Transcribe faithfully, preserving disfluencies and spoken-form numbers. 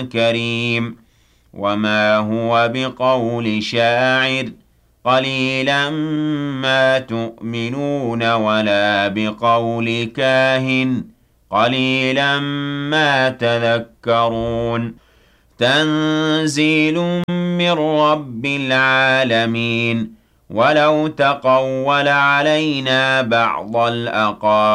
كريم وما هو بقول شاعر قليلا ما تؤمنون ولا بقول كاهن قليلا ما تذكرون تنزيل من رب العالمين ولو تقول علينا بعض الأقاويل